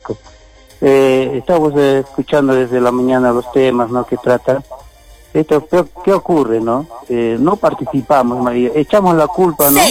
Francisco. Estamos escuchando desde la mañana los temas, ¿no?, que tratan. ¿Qué ocurre, no? No participamos, María. Echamos la culpa, ¿no?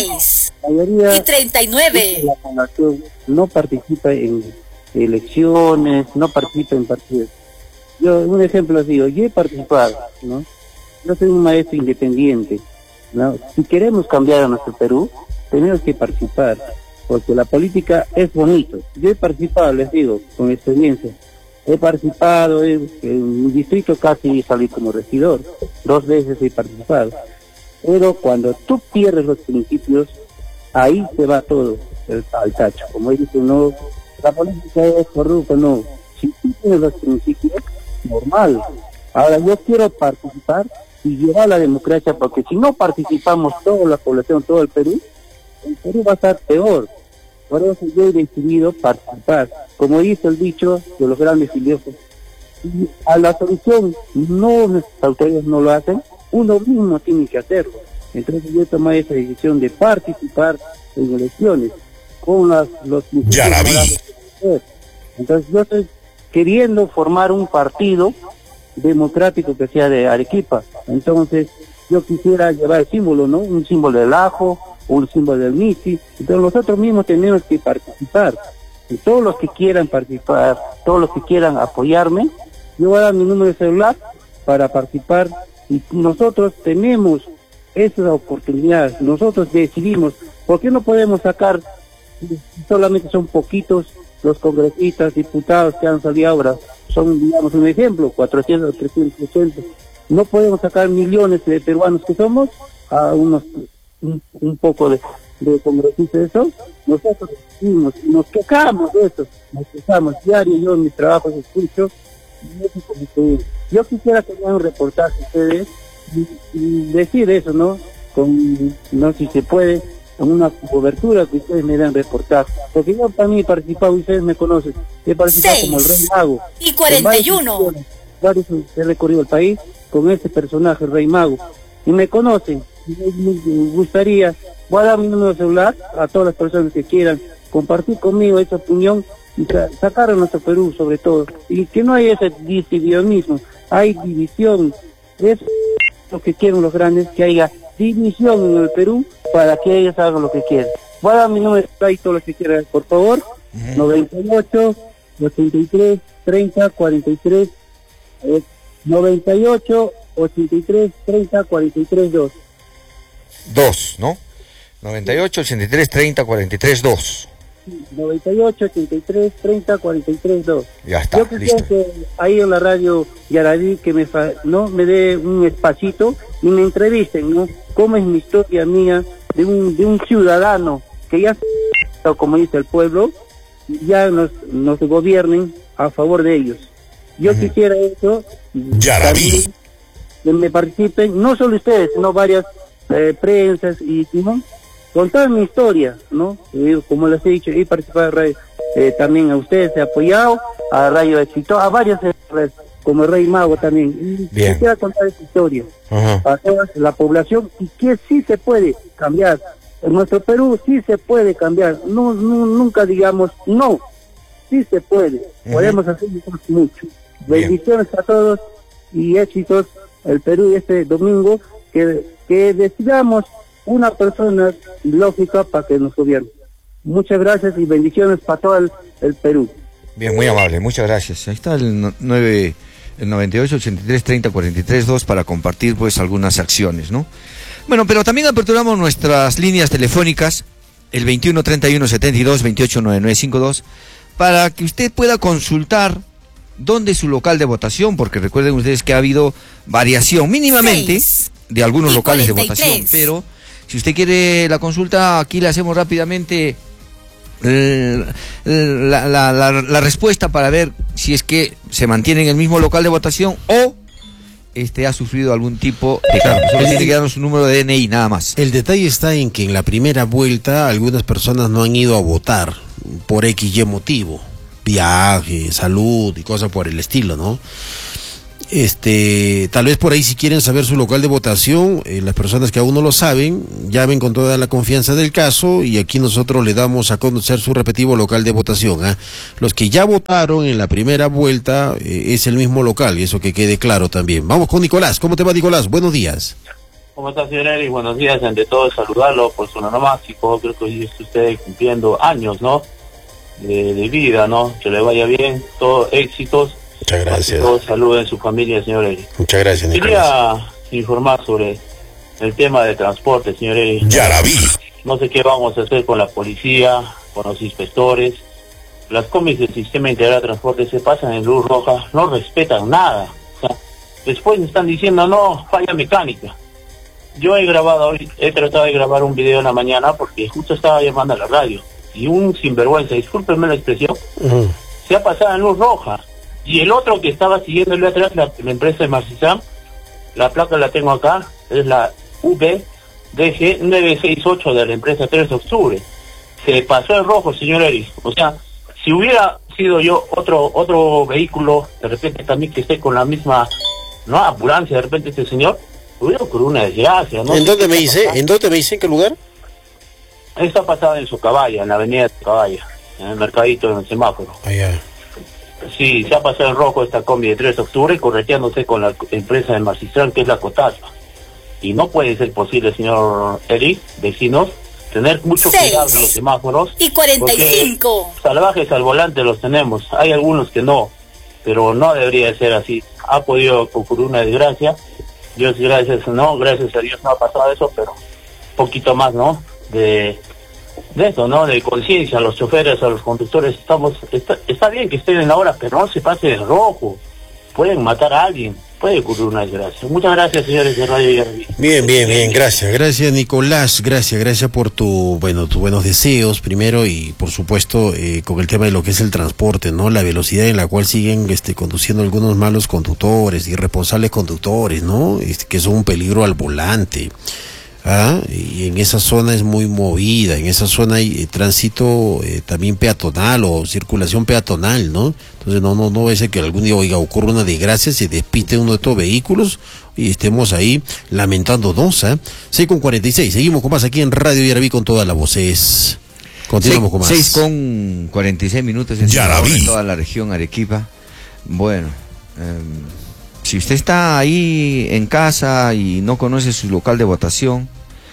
6:39. La población no participa en elecciones, no participa en partidos. Yo, un ejemplo así, yo he participado, ¿no? Yo soy un maestro independiente, ¿no? Si queremos cambiar a nuestro Perú, tenemos que participar, porque la política es bonito. Yo he participado, les digo, con experiencia. He participado en un distrito, casi salí como regidor. 2 veces he participado. Pero cuando tú pierdes los principios, ahí se va todo al tacho. Como dicen, no, la política es corrupta, no. Si tú tienes los principios, normal. Ahora yo quiero participar y llevar la democracia, porque si no participamos toda la población, todo el Perú va a estar peor. Por eso yo he decidido participar. Como dice el dicho de los grandes filósofos, si a la solución nuestras autoridades no lo hacen, uno mismo tiene que hacerlo. Entonces yo tomé esa decisión de participar en elecciones con los Yaraví. Entonces yo estoy queriendo formar un partido democrático que sea de Arequipa. Entonces yo quisiera llevar el símbolo, ¿no? Un símbolo del ajo, un símbolo del MISI. Entonces nosotros mismos tenemos que participar. Y todos los que quieran participar, todos los que quieran apoyarme, yo voy a dar mi número de celular para participar. Y nosotros tenemos esa oportunidad, nosotros decidimos. ¿Por qué no podemos sacar, solamente son poquitos los congresistas, diputados que han salido ahora, son, digamos, un ejemplo, 400, 380, no podemos sacar millones de peruanos que somos a un poco de congresistas de eso? Nosotros decidimos, nos quejamos de eso, nos quejamos diario, yo en mis trabajos escucho, yo quisiera que me hagan un reportaje ustedes y decir eso, ¿no? No sé si se puede, con una cobertura que ustedes me dan reportaje, porque yo también he participado, ustedes me conocen, he participado como el Rey Mago. 6:41. Varios he recorrido el país con ese personaje, el Rey Mago, y me conocen. Me gustaría, voy a dar mi número de celular a todas las personas que quieran compartir conmigo esa opinión y sacar a nuestro Perú sobre todo, y que no hay ese divisionismo, hay división. Es lo que quieren los grandes, que haya división en el Perú para que ellos hagan lo que quieren. Voy a dar mi número de celular, todos los que quieran, por favor. 98 83 30 43 98 83 30 43 2. 2, ¿no? 98 83 30 43 2. 98 83 30 43 2. Ya está, yo quisiera listo. Que ahí en la radio Yaraví que me dé un espacito y me entrevisten, ¿no? Cómo es mi historia mía de un ciudadano que ya, como dice el pueblo, ya nos gobiernen a favor de ellos. Yo quisiera eso. Yaraví. Que me participen, no solo ustedes, sino varias prensas y ¿no? Contar mi historia, ¿no? Como les he dicho, he participado en radio, también a ustedes he apoyado, a Radio Éxito, a varias como el Rey Mago también. Bien. Quisiera contar esa historia para toda la población y que sí se puede cambiar. En nuestro Perú sí se puede cambiar. No, nunca digamos no, sí se puede. Podemos hacer mucho. Bendiciones a todos y éxitos el Perú este domingo, que decidamos una persona lógica para que nos gobierne. Muchas gracias y bendiciones para todo el Perú. Bien, muy amable, muchas gracias. Ahí está el 98 83 30 43 2 para compartir pues algunas acciones, ¿no? Bueno, pero también aperturamos nuestras líneas telefónicas, el 21 31 72 28 99 52, para que usted pueda consultar dónde es su local de votación, porque recuerden ustedes que ha habido variación mínimamente de algunos locales de votación, pero si usted quiere la consulta, aquí le hacemos rápidamente la respuesta para ver si es que se mantiene en el mismo local de votación o ha sufrido algún tipo de cambio. Solo tiene que darnos su número de DNI, nada más. El detalle está en que en la primera vuelta algunas personas no han ido a votar por XY motivo, viaje, salud y cosas por el estilo, ¿no? Tal vez por ahí, si quieren saber su local de votación, las personas que aún no lo saben, llamen con toda la confianza del caso y aquí nosotros le damos a conocer su respectivo local de votación. Los que ya votaron en la primera vuelta es el mismo local, y eso que quede claro también. Vamos con Nicolás. ¿Cómo te va, Nicolás? Buenos días. ¿Cómo está, señor Eric? Buenos días. Ante todo, saludarlo por su nomástico. Creo que hoy está usted cumpliendo años, ¿no? De vida, ¿no? Que le vaya bien, todos éxitos. Muchas gracias. Todos saludos en su familia, señor Eric. Muchas gracias, Nicolás. Quería informar sobre el tema de transporte, señor Eric. Ya la vi. No sé qué vamos a hacer con la policía, con los inspectores. Las combis del Sistema Integral de Transporte se pasan en luz roja, no respetan nada. O sea, después están diciendo, no, falla mecánica. Yo he tratado de grabar un video en la mañana porque justo estaba llamando a la radio. Y un sinvergüenza, discúlpenme la expresión, se ha pasado en luz roja. Y el otro que estaba siguiéndole atrás, la empresa de Marcisam, la placa la tengo acá, es la VDG 968 de la empresa 3 de octubre. Se pasó en rojo, señor Eric. O sea, si hubiera sido yo otro vehículo, de repente también que esté con la misma apurancia, de repente este señor, hubiera ocurrido una desgracia, ¿no? ¿En dónde me dice? ¿En dónde me dice? ¿En qué lugar? Está pasada en Socabaya, en la avenida de Socabaya, en el mercadito, en el semáforo. Allá. Sí, se ha pasado en rojo esta combi de 3 de octubre, correteándose con la empresa de Marcistrán, que es la Cotasma. Y no puede ser posible, señor Eric, vecinos, tener mucho cuidado en los semáforos. Y 45. Salvajes al volante los tenemos, hay algunos que no, pero no debería ser así. Ha podido ocurrir una desgracia. Dios gracias a Dios no ha pasado eso, pero un poquito más, ¿no? De eso, ¿no? De conciencia a los choferes, a los conductores. Está bien que estén en la hora, pero no se pase de rojo. Pueden matar a alguien, puede ocurrir una desgracia. Muchas gracias, señores de Radio Yarví. Bien, gracias, Nicolás, gracias por tus buenos deseos primero, y por supuesto con el tema de lo que es el transporte, ¿no? La velocidad en la cual siguen conduciendo algunos malos conductores, irresponsables conductores, ¿no? Que son un peligro al volante. Y en esa zona es muy movida, en esa zona hay tránsito también peatonal o circulación peatonal, ¿no? Entonces no va a ser que algún día, ocurra una desgracia, se despiste uno de estos vehículos y estemos ahí lamentándonos. 6:46, seguimos con más aquí en Radio Yarví con todas las voces. Continuamos con más. 6:46 en toda la región Arequipa. Bueno, si usted está ahí en casa y no conoce su local de votación,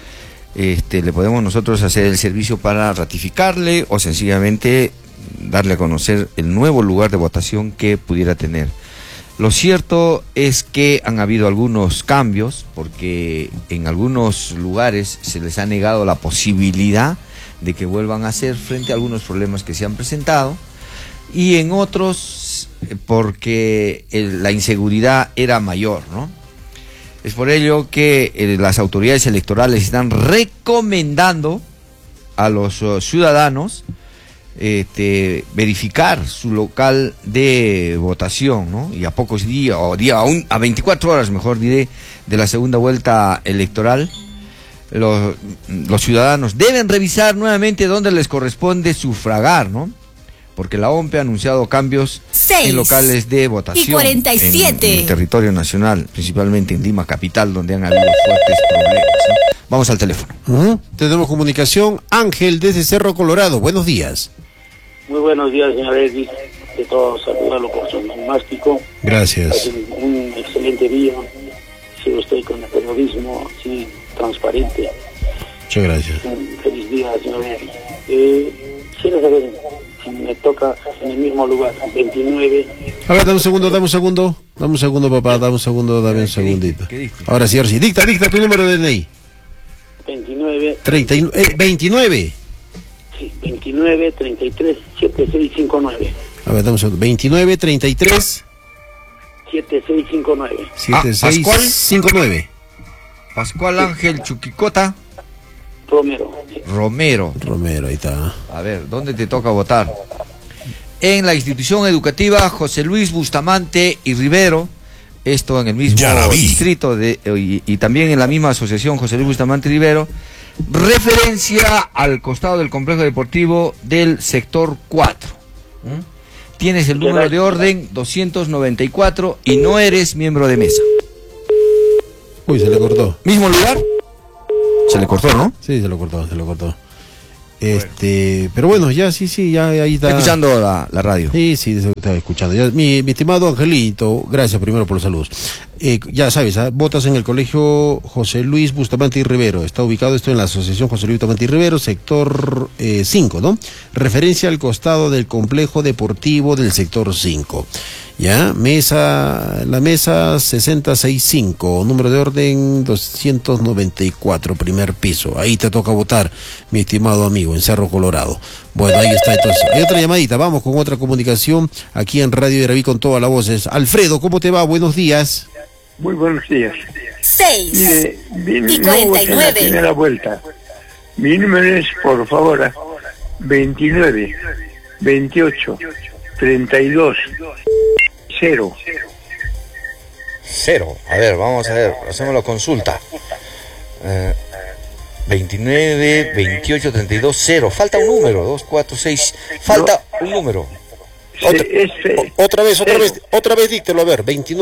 le podemos nosotros hacer el servicio para ratificarle o sencillamente darle a conocer el nuevo lugar de votación que pudiera tener. Lo cierto es que han habido algunos cambios, porque en algunos lugares se les ha negado la posibilidad de que vuelvan a hacer frente a algunos problemas que se han presentado, y en otros porque la inseguridad era mayor, ¿no? Es por ello que las autoridades electorales están recomendando a los ciudadanos verificar su local de votación, ¿no? Y a pocos días, a 24 horas, mejor diré, de la segunda vuelta electoral, los ciudadanos deben revisar nuevamente dónde les corresponde sufragar, ¿no? Porque la OMP ha anunciado cambios en locales de votación 47. en el territorio nacional, principalmente en Lima capital, donde han habido fuertes problemas, ¿no? Vamos al teléfono. Tenemos comunicación. Ángel desde Cerro Colorado, buenos días. Muy buenos días, señor Eddy. De todos, saludarlo por su nomástico. Gracias. Un excelente día. Sigo usted con el periodismo así transparente. Muchas gracias. Un feliz día, señor Eddy. Quiero saber si me toca en el mismo lugar, 29. A ver, dame un segundo, papá, dame un segundito. Ahora sí. Dicta tu número de DNI. 29. 29. Sí, 29, 33, 7659. A ver, dame un segundo. 29, 33. 7659. 7659. Pascual Ángel Chuquicota Romero, ahí está. A ver, ¿dónde te toca votar? En la institución educativa José Luis Bustamante y Rivero, esto en el mismo distrito y también en la misma asociación José Luis Bustamante y Rivero, referencia al costado del complejo deportivo del sector 4. Tienes el número de orden 294 y no eres miembro de mesa. Uy, se le cortó. ¿Mismo lugar? Se le cortó, ¿no? Sí, se lo cortó. Pero bueno, ya ya ahí está. Está escuchando la radio. Sí, eso estaba escuchando. Ya, mi estimado Angelito, gracias primero por los saludos. Ya sabes, votas en el colegio José Luis Bustamante y Rivero. Está ubicado esto en la Asociación José Luis Bustamante y Rivero, sector 5, ¿no? Referencia al costado del complejo deportivo del sector 5. Ya, la mesa 665, número de orden 294, primer piso. Ahí te toca votar, mi estimado amigo, en Cerro Colorado. Bueno, ahí está entonces. Hay otra llamadita, vamos con otra comunicación aquí en Radio Yaraví con todas las voces. Alfredo, ¿cómo te va? Buenos días. Muy buenos días. 6 y no voten la 49. primera vuelta. Mi número es, por favor, 29 28 32 0. A ver, vamos a ver, hacemos la consulta. 29, 28, 32, 0. Falta un número, 2, 4, 6. Falta un número. Otra vez díctelo, a ver,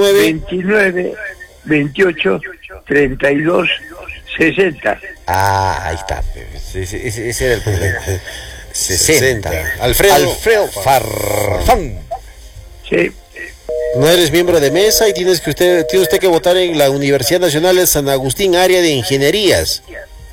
29 28 32 60. Ahí está. Ese era el problema. 60. Alfredo Farfán. Sí. No eres miembro de mesa y tiene usted que votar en la Universidad Nacional de San Agustín, área de ingenierías.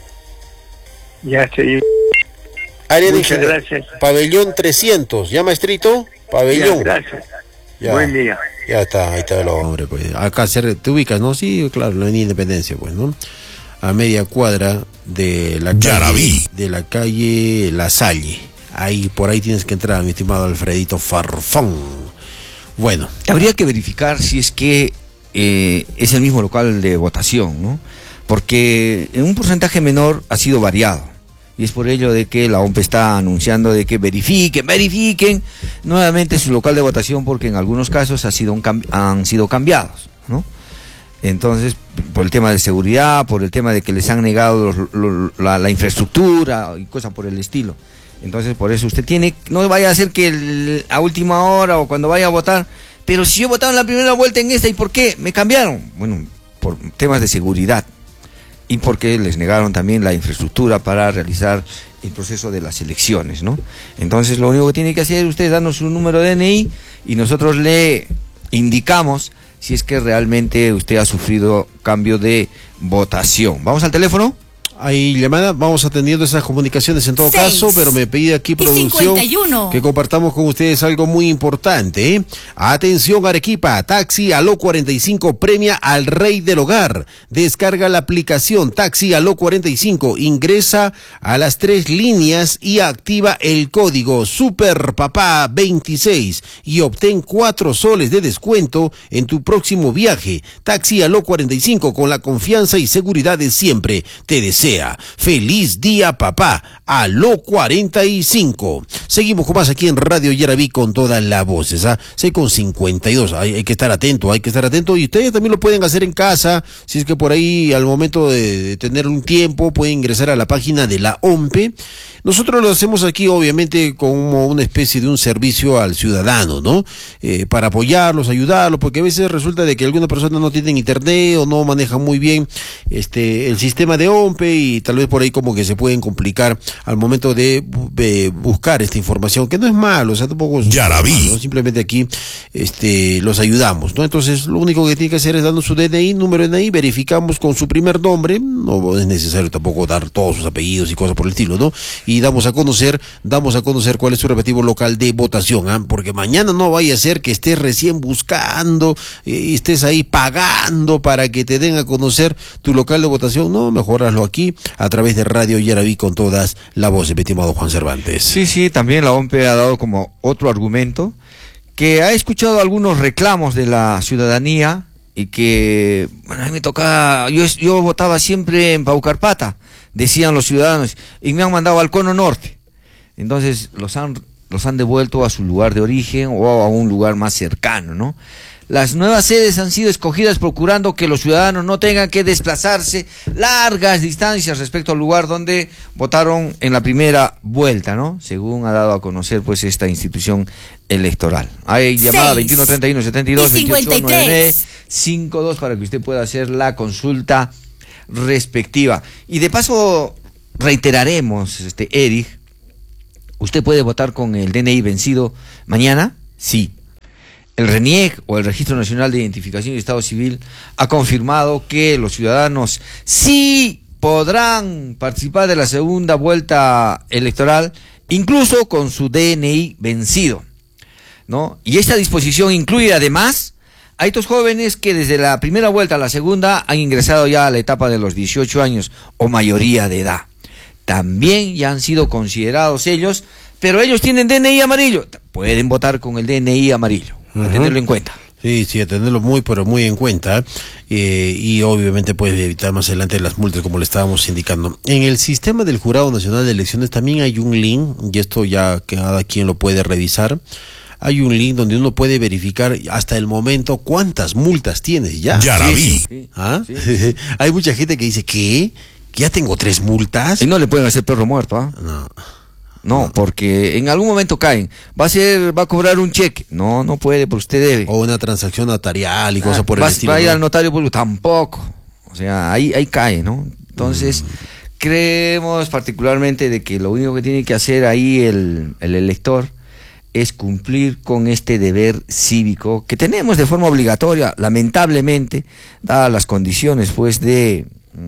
Ya estoy. Área Muchas de gracias. Pabellón 300. ¿Ya, maestrito? Pabellón. Ya, gracias. Ya. Buen día. Ya está, ahí está el hombre, pues. Acá te ubicas, ¿no? Sí, claro, en Independencia, pues, ¿no? A media cuadra de la calle La Salle. Ahí, por ahí tienes que entrar, mi estimado Alfredito Farfán. Bueno. Habría que verificar si es que es el mismo local de votación, ¿no? Porque en un porcentaje menor ha sido variado. Y es por ello de que la OMP está anunciando de que verifiquen nuevamente su local de votación, porque en algunos casos han sido cambiados, ¿no? Entonces, por el tema de seguridad, por el tema de que les han negado la infraestructura y cosas por el estilo. Entonces, por eso usted no vaya a hacer que a última hora o cuando vaya a votar, pero si yo he votado en la primera vuelta en esta, ¿y por qué? ¿Me cambiaron? Bueno, por temas de seguridad y porque les negaron también la infraestructura para realizar el proceso de las elecciones, ¿no? Entonces, lo único que tiene que hacer usted es darnos su número de DNI y nosotros le indicamos si es que realmente usted ha sufrido cambio de votación. ¿Vamos al teléfono? Hay llamada, vamos atendiendo esas comunicaciones en todo caso, pero me pide aquí producción 51. que compartamos con ustedes algo muy importante, ¿eh? Atención Arequipa, Taxi Aló 45 premia al rey del hogar. Descarga la aplicación Taxi Aló 45, ingresa a las 3 líneas y activa el código SUPERPAPA26 y obtén 4 soles de descuento en tu próximo viaje. Taxi Aló 45, con la confianza y seguridad de siempre. Te deseo feliz día, papá. Aló 45. Seguimos con más aquí en Radio Yaraví con todas las voces. 6:52. Hay que estar atento, Y ustedes también lo pueden hacer en casa. Si es que por ahí, al momento de tener un tiempo, pueden ingresar a la página de la OMPE. Nosotros lo hacemos aquí, obviamente, como una especie de un servicio al ciudadano, ¿no? Para apoyarlos, ayudarlos, porque a veces resulta de que alguna persona no tiene internet o no maneja muy bien el sistema de OMPE, y tal vez por ahí como que se pueden complicar al momento de buscar esta información, que no es malo, tampoco es malo, ¿no? Simplemente aquí los ayudamos, ¿no? Entonces, lo único que tiene que hacer es darnos su DNI, número de DNI, verificamos con su primer nombre, no es necesario tampoco dar todos sus apellidos y cosas por el estilo, ¿no? Y damos a conocer cuál es su respectivo local de votación, porque mañana no vaya a ser que estés recién buscando y estés ahí pagando para que te den a conocer tu local de votación. No, mejor hazlo aquí a través de Radio Yaraví con todas las voces, mi estimado Juan Cervantes. Sí, también la OMPE ha dado como otro argumento, que ha escuchado algunos reclamos de la ciudadanía y que, bueno, a mí me tocaba, yo votaba siempre en Paucarpata, decían los ciudadanos, y me han mandado al Cono Norte. Entonces los han devuelto a su lugar de origen o a un lugar más cercano, ¿no? Las nuevas sedes han sido escogidas procurando que los ciudadanos no tengan que desplazarse largas distancias respecto al lugar donde votaron en la primera vuelta, ¿no? Según ha dado a conocer pues esta institución electoral. Hay llamada 21 31 72 28 99 52 para que usted pueda hacer la consulta respectiva. Y de paso reiteraremos, Eric, ¿usted puede votar con el DNI vencido mañana? Sí. El RENIEC, o el Registro Nacional de Identificación y Estado Civil, ha confirmado que los ciudadanos sí podrán participar de la segunda vuelta electoral, incluso con su DNI vencido, ¿no? Y esta disposición incluye además a estos jóvenes que desde la primera vuelta a la segunda han ingresado ya a la etapa de los 18 años o mayoría de edad. También ya han sido considerados ellos, pero ellos tienen DNI amarillo. Pueden votar con el DNI amarillo, a tenerlo en cuenta. Sí, a tenerlo muy, pero muy en cuenta, y obviamente puede evitar más adelante las multas, como le estábamos indicando. En el sistema del Jurado Nacional de Elecciones también hay un link, y esto ya cada quien lo puede revisar. Hay un link donde uno puede verificar hasta el momento cuántas multas tienes ya. Ya la vi. Sí. ¿Ah? Sí. Hay mucha gente que dice, ¿qué? ¿Que ya tengo 3 multas? Y no le pueden hacer perro muerto, ¿ah? No, porque en algún momento caen. Va a cobrar un cheque. No puede, porque usted debe. O una transacción notarial y cosas por el estilo. Va a ir ¿no? al notario público, tampoco. O sea, ahí cae, ¿no? Entonces, creemos particularmente de que lo único que tiene que hacer ahí el elector es cumplir con este deber cívico que tenemos de forma obligatoria, lamentablemente, dadas las condiciones, pues, de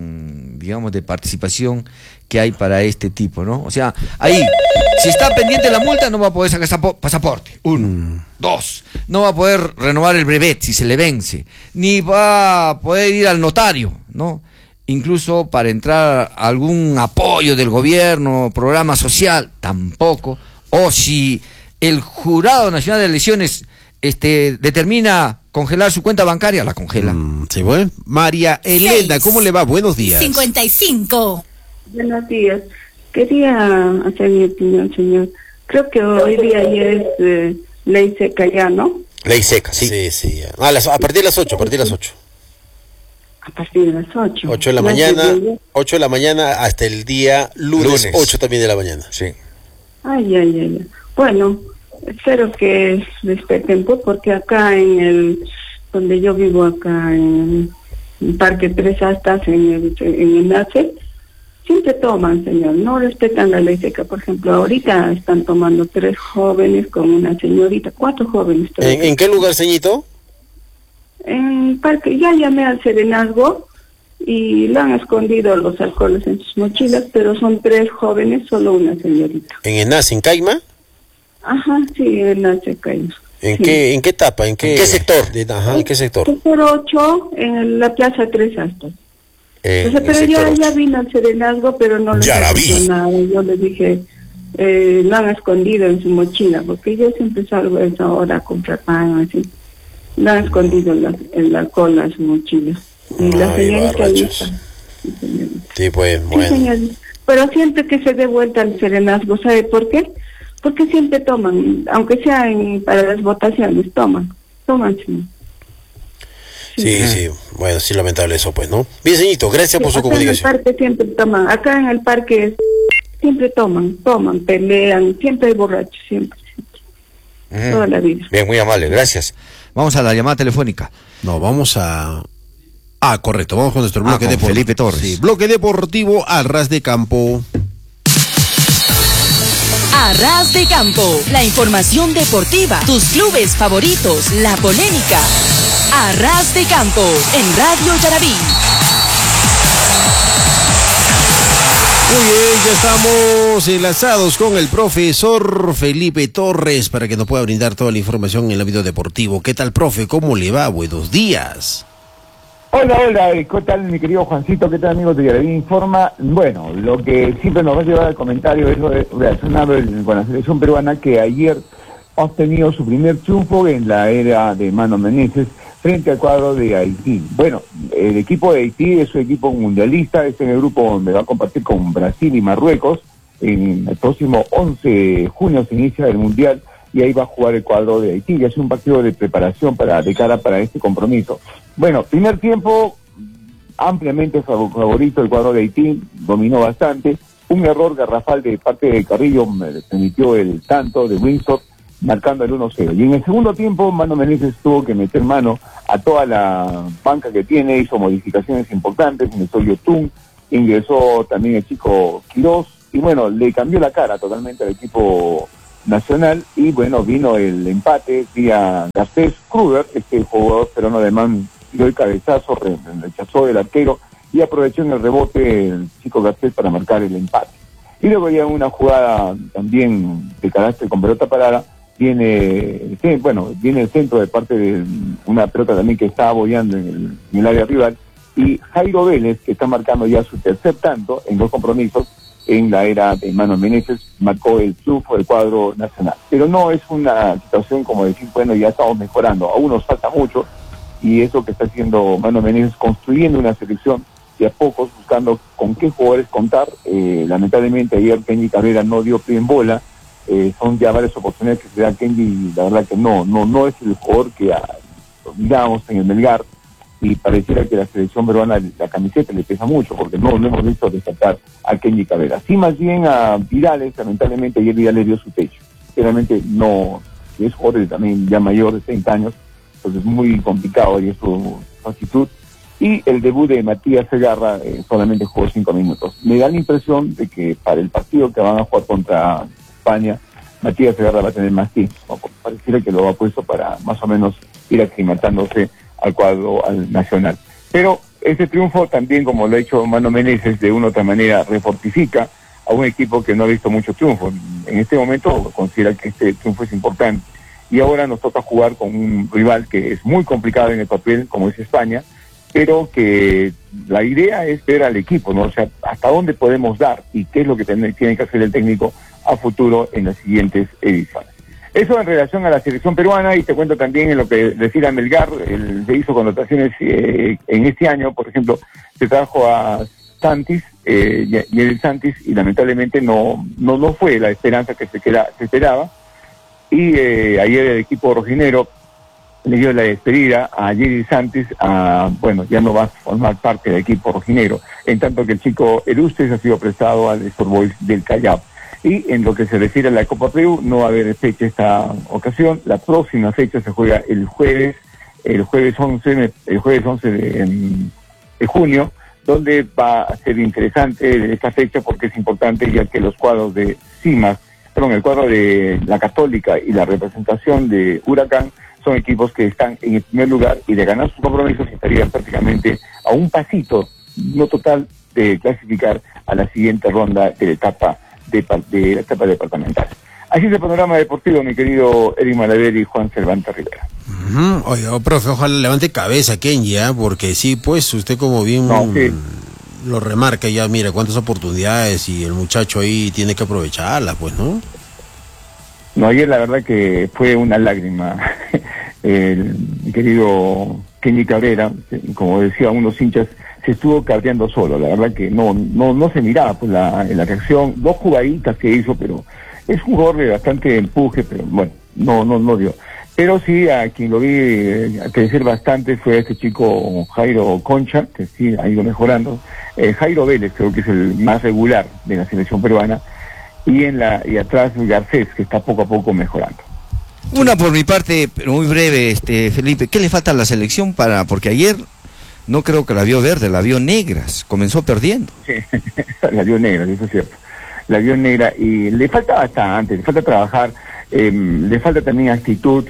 participación que hay para este tipo, ¿no? O sea, ahí, si está pendiente la multa, no va a poder sacar pasaporte, 1. 2, no va a poder renovar el brevet si se le vence, ni va a poder ir al notario, ¿no? Incluso para entrar a algún apoyo del gobierno, programa social, tampoco. O si el Jurado Nacional de Elecciones determina congelar su cuenta bancaria, la congela. Sí, bueno. María Elena, ¿cómo le va? Buenos días. 55. Buenos días. Quería hacer mi opinión, señor. Creo que hoy día ya es ley seca ya, ¿no? Ley seca, sí. Sí, ya. A partir de las 8, A partir de las 8. 8 de la mañana, 8 de la mañana hasta el día lunes. 8 también de la mañana. Sí. Ay. Bueno, espero que respeten, pues, porque acá donde yo vivo, acá en el Parque Tres Astas, en el NACE, siempre toman, señor, no respetan la ley seca. Por ejemplo, ahorita están tomando 3 jóvenes con una señorita, 4 jóvenes. ¿En qué lugar, señito? En el parque, ya llamé al serenazgo y le han escondido los alcoholes en sus mochilas, pero son 3 jóvenes, solo una señorita. ¿En Enas, en Caima? Ajá, sí, en la Caima. ¿En sí. qué etapa? ¿En qué sector? ¿En qué sector? Sector 8, en la Plaza Tres Astas. Pero ya vino al serenazgo, pero no les hizo nada. Yo les dije, lo han escondido en su mochila, porque yo siempre salgo a esa hora a comprar pan, así. Lo han escondido el alcohol en su mochila. Y la señorita ahí está. Sí, pues, bueno. Sí, señorita. Pero siempre que se dé vuelta al serenazgo, ¿sabe por qué? Porque siempre toman, aunque sea para las votaciones, toman, señor. Sí, bueno, sí, lamentable eso, pues, ¿no? Bien, señorito, gracias por su comunicación. En el parque siempre toman, acá en el parque siempre toman, pelean, siempre hay borrachos, siempre. Toda la vida. Bien, muy amable, gracias. Vamos a la llamada telefónica. No, vamos a... correcto, vamos con nuestro bloque deportivo. Felipe Torres. Sí, bloque deportivo a ras de campo. A ras de campo, la información deportiva, tus clubes favoritos, la polémica. A ras de campo, en Radio Yarabí. Muy bien, ya estamos enlazados con el profesor Felipe Torres para que nos pueda brindar toda la información en el ámbito deportivo. ¿Qué tal, profe? ¿Cómo le va? Buenos días. Hola, ¿qué tal, mi querido Juancito? ¿Qué tal, amigos de Yarabí Informa? Bueno, lo que siempre nos va a llevar al comentario es relacionado con la selección peruana, que ayer ha obtenido su primer triunfo en la era de Mano Meneses frente al cuadro de Haití. Bueno, el equipo de Haití es un equipo mundialista, es en el grupo donde va a compartir con Brasil y Marruecos. En el próximo 11 de junio se inicia el Mundial y ahí va a jugar el cuadro de Haití, y es un partido de preparación de cara para este compromiso. Bueno, primer tiempo, ampliamente favorito el cuadro de Haití, dominó bastante, un error garrafal de parte de Carrillo permitió el tanto de Windsor, marcando el 1-0. Y en el segundo tiempo, Mano Menezes tuvo que meter mano a toda la banca que tiene, hizo modificaciones importantes, ingresó Yotun, ingresó también el chico Quirós, y bueno, le cambió la cara totalmente al equipo nacional, y bueno, vino el empate vía Garcés Kruger, este jugador peruano alemán, dio el cabezazo, rechazó el arquero, y aprovechó en el rebote el chico Garcés para marcar el empate. Y luego ya una jugada también de carácter con pelota parada, viene el centro de parte de una pelota también que está abollando en el área rival, y Jairo Vélez, que está marcando ya su tercer tanto en 2 compromisos en la era de Mano Menezes, marcó el triunfo del cuadro nacional. Pero no es una situación como decir, bueno, ya estamos mejorando, aún nos falta mucho, y eso que está haciendo Mano Menezes, construyendo una selección de a pocos, buscando con qué jugadores contar. Lamentablemente ayer Kenji Cabrera no dio pie en bola, son ya varias oportunidades que se da Kenji, y la verdad que no es el jugador que mirábamos en el Melgar, y pareciera que la selección peruana, la camiseta le pesa mucho, porque no hemos visto destacar a Kenji Cabrera. Sí, más bien a Virales, lamentablemente ayer Virales dio su techo. Realmente no, es jugador también ya mayor de 30 años, entonces es muy complicado y es su actitud. Y el debut de Matías Segarra solamente jugó 5 minutos. Me da la impresión de que para el partido que van a jugar contra España, Matías Segarra va a tener más tiempo. Pareciera que lo ha puesto para más o menos ir aclimatándose al cuadro al nacional. Pero ese triunfo también, como lo ha hecho Mano Menezes, de una u otra manera refortifica a un equipo que no ha visto mucho triunfo. En este momento considera que este triunfo es importante. Y ahora nos toca jugar con un rival que es muy complicado en el papel, como es España, pero que la idea es ver al equipo, ¿no? O sea, hasta dónde podemos dar y qué es lo que tiene que hacer el técnico a futuro en las siguientes ediciones. Eso en relación a la selección peruana, y te cuento también en lo que decía Melgar, se hizo connotaciones en este año, por ejemplo, se trajo a Santis, Yerel Santis, y lamentablemente no fue la esperanza que se esperaba, y ayer el equipo rojinero le dio la despedida a Yerel Santis, ya no va a formar parte del equipo rojinero, en tanto que el chico Erustes ha sido prestado al Sport Boys del Callao. Y en lo que se refiere a la Copa Perú, no va a haber fecha esta ocasión. La próxima fecha se juega el jueves 11 de junio, donde va a ser interesante esta fecha porque es importante, ya que los cuadros de el cuadro de la Católica y la representación de Huracán son equipos que están en el primer lugar, y de ganar sus compromisos estarían prácticamente a un pasito, no total, de clasificar a la siguiente ronda de la etapa departamental. Así es el panorama deportivo, mi querido Eric Malaver y Juan Cervantes Rivera. Oiga, profe, ojalá levante cabeza Kenji, porque sí, pues usted como bien lo remarca, ya mira cuántas oportunidades, y el muchacho ahí tiene que aprovecharlas, pues, ¿no? No, ayer la verdad que fue una lágrima. Mi querido Kenji Cabrera, como decía unos hinchas, se estuvo cabreando solo. La verdad que no se miraba pues en la reacción, 2 jugaditas que hizo, pero es un jugador de bastante empuje, pero bueno, no dio. Pero sí, a quien lo vi crecer bastante fue este chico Jairo Concha, que sí ha ido mejorando. Jairo Vélez creo que es el más regular de la selección peruana, y atrás Garcés, que está poco a poco mejorando. Una por mi parte, pero muy breve, Felipe, ¿qué le falta a la selección porque ayer no creo que la vio verde, la vio negras, comenzó perdiendo? Sí, la vio negra, eso es cierto. La vio negra, y le falta bastante, le falta trabajar, le falta también actitud,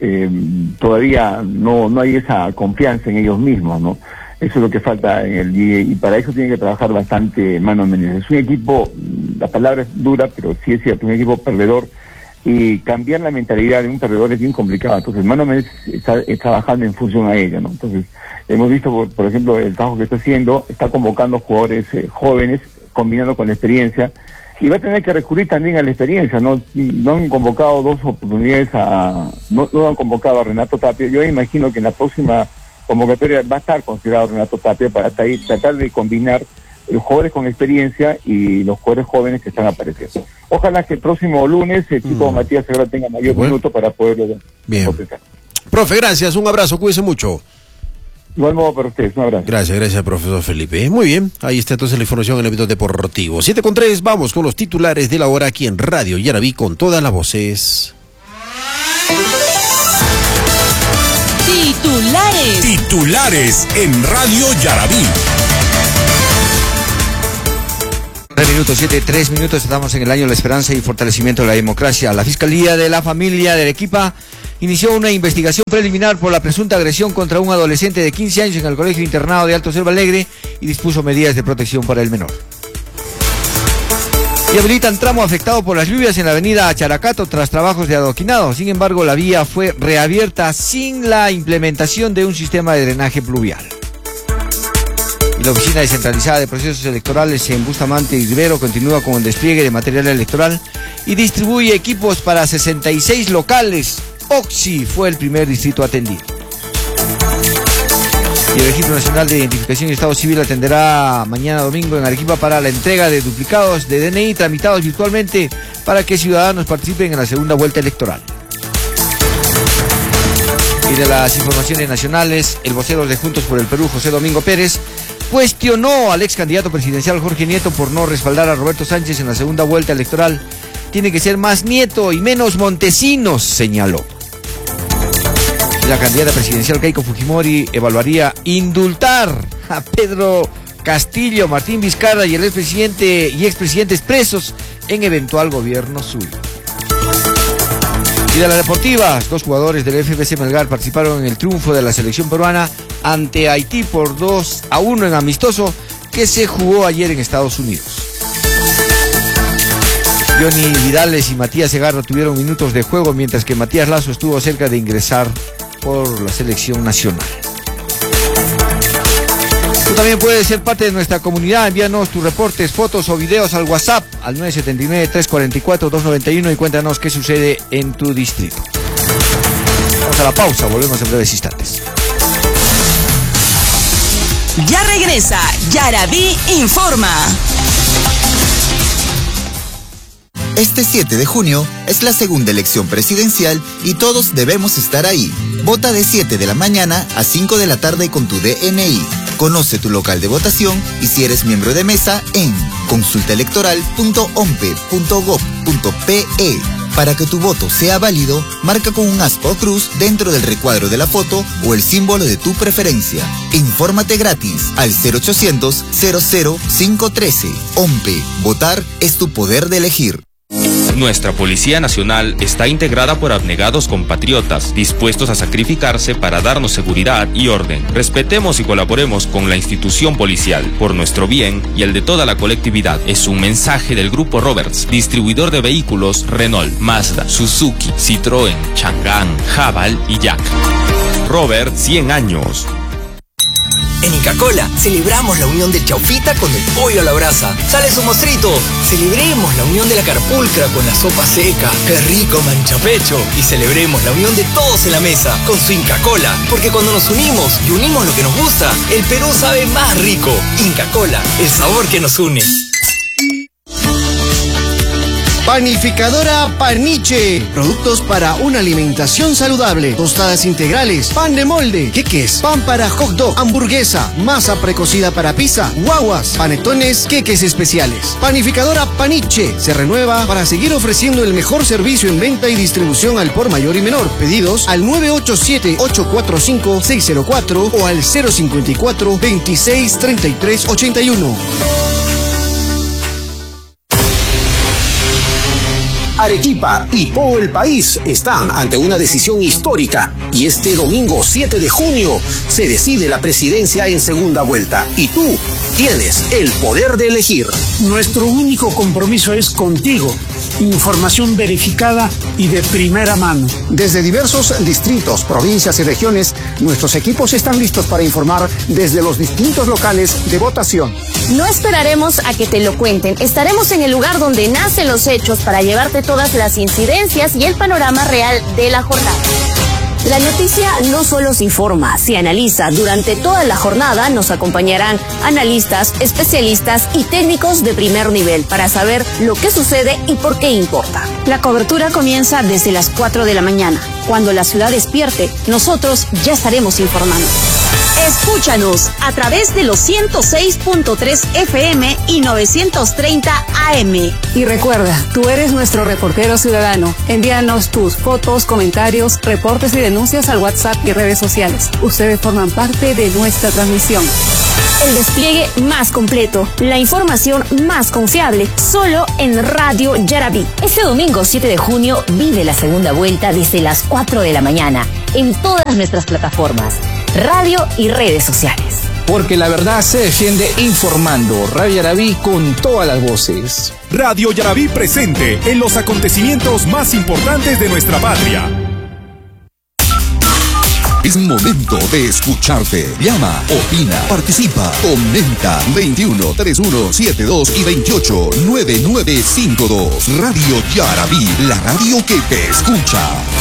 todavía no hay esa confianza en ellos mismos, ¿no? Eso es lo que falta y para eso tiene que trabajar bastante Mano Menezes. Es un equipo, la palabra es dura, pero sí es cierto, un equipo perdedor, y cambiar la mentalidad de un perdedor es bien complicado. Entonces Mano Menezes está trabajando en función a ello, ¿no? Entonces hemos visto, por ejemplo, el trabajo que está haciendo, está convocando jugadores jóvenes, combinando con la experiencia, y va a tener que recurrir también a la experiencia, ¿no? No han convocado 2 oportunidades no han convocado a Renato Tapia. Yo imagino que en la próxima convocatoria va a estar considerado Renato Tapia para tratar de combinar los jugadores con experiencia y los jugadores jóvenes que están apareciendo. Ojalá que el próximo lunes el chico Matías Segarra tenga mayor minuto para poderlo completar. Profe, gracias, un abrazo, cuídese mucho. Igual modo para ustedes, un abrazo. Gracias, profesor Felipe. Muy bien, ahí está entonces la información en el ámbito deportivo. 7:03, vamos con los titulares de la hora aquí en Radio Yarabí con todas las voces. Titulares en Radio Yarabí. 3 minutos, estamos en el año de la esperanza y fortalecimiento de la democracia. La Fiscalía de la Familia de Arequipa inició una investigación preliminar por la presunta agresión contra un adolescente de 15 años en el Colegio Internado de Alto Selva Alegre y dispuso medidas de protección para el menor. Y habilitan tramo afectado por las lluvias en la avenida Characato tras trabajos de adoquinado. Sin embargo, la vía fue reabierta sin la implementación de un sistema de drenaje pluvial. La Oficina Descentralizada de Procesos Electorales en Bustamante y Rivero continúa con el despliegue de material electoral y distribuye equipos para 66 locales. Oxi fue el primer distrito atendido. Y el Registro Nacional de Identificación y Estado Civil atenderá mañana domingo en Arequipa para la entrega de duplicados de DNI tramitados virtualmente para que ciudadanos participen en la segunda vuelta electoral. Y de las informaciones nacionales, el vocero de Juntos por el Perú, José Domingo Pérez, cuestionó al ex candidato presidencial Jorge Nieto por no respaldar a Roberto Sánchez en la segunda vuelta electoral. Tiene que ser más Nieto y menos Montesinos, señaló. La candidata presidencial Keiko Fujimori evaluaría indultar a Pedro Castillo, Martín Vizcarra y el expresidente y expresidentes presos en eventual gobierno suyo. Y de las deportivas, 2 jugadores del FBC Melgar participaron en el triunfo de la selección peruana ante Haití por 2-1 en amistoso que se jugó ayer en Estados Unidos. Johnny Vidales y Matías Segarra tuvieron minutos de juego, mientras que Matías Lazo estuvo cerca de ingresar por la selección nacional. Tú también puedes ser parte de nuestra comunidad. Envíanos tus reportes, fotos o videos al WhatsApp al 979-344-291 y cuéntanos qué sucede en tu distrito. Vamos a la pausa, volvemos en breves instantes. Ya regresa Yarabí Informa. Este 7 de junio es la segunda elección presidencial y todos debemos estar ahí. Vota de 7 de la mañana a 5 de la tarde con tu DNI. Conoce tu local de votación y si eres miembro de mesa en consultaelectoral.ompe.gov.pe. Para que tu voto sea válido, marca con un aspa o cruz dentro del recuadro de la foto o el símbolo de tu preferencia. Infórmate gratis al 0800 00 513. OMPE. Votar es tu poder de elegir. Nuestra Policía Nacional está integrada por abnegados compatriotas, dispuestos a sacrificarse para darnos seguridad y orden. Respetemos y colaboremos con la institución policial, por nuestro bien y el de toda la colectividad. Es un mensaje del Grupo Roberts, distribuidor de vehículos Renault, Mazda, Suzuki, Citroën, Chang'an, Haval y Jack. Robert, 100 años. En Inca Kola celebramos la unión del chaufita con el pollo a la brasa. ¡Sale su mostrito! Celebremos la unión de la carpulcra con la sopa seca. ¡Qué rico manchapecho! Y celebremos la unión de todos en la mesa con su Inca Kola. Porque cuando nos unimos y unimos lo que nos gusta, el Perú sabe más rico. Inca Kola, el sabor que nos une. Panificadora Paniche. Productos para una alimentación saludable. Tostadas integrales, pan de molde, queques, pan para hot dog, hamburguesa, masa precocida para pizza, guaguas, panetones, queques especiales. Panificadora Paniche se renueva para seguir ofreciendo el mejor servicio en venta y distribución al por mayor y menor. Pedidos al 987-845-604 o al 054-263381. Arequipa y todo el país están ante una decisión histórica y este domingo 7 de junio se decide la presidencia en segunda vuelta y tú tienes el poder de elegir. Nuestro único compromiso es contigo. Información verificada y de primera mano. Desde diversos distritos, provincias y regiones, nuestros equipos están listos para informar desde los distintos locales de votación. No esperaremos a que te lo cuenten. Estaremos en el lugar donde nacen los hechos para llevarte todas las incidencias y el panorama real de la jornada. La noticia no solo se informa, se analiza. Durante toda la jornada nos acompañarán analistas, especialistas y técnicos de primer nivel para saber lo que sucede y por qué importa. La cobertura comienza desde las 4 de la mañana. Cuando la ciudad despierte, nosotros ya estaremos informando. Escúchanos a través de los 106.3 FM y 930 AM. Y recuerda, tú eres nuestro reportero ciudadano. Envíanos tus fotos, comentarios, reportes y denuncias al WhatsApp y redes sociales. Ustedes forman parte de nuestra transmisión. El despliegue más completo, la información más confiable, solo en Radio Yarabí. Este domingo 7 de junio vive la segunda vuelta desde las 4 de la mañana en todas nuestras plataformas, radio y redes sociales. Porque la verdad se defiende informando. Radio Yarabí con todas las voces. Radio Yarabí presente en los acontecimientos más importantes de nuestra patria. Es momento de escucharte. Llama, opina, participa, comenta. 21 31 72 y 28 9952. Radio Yarabí, la radio que te escucha.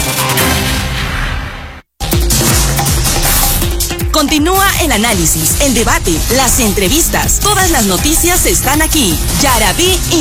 Continúa el análisis, el debate, las entrevistas. Todas las noticias están aquí. Yarabí